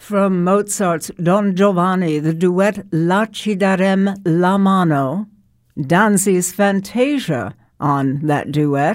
From Mozart's Don Giovanni, the duet La ci darem la mano, Danzi's Fantasia on that duet,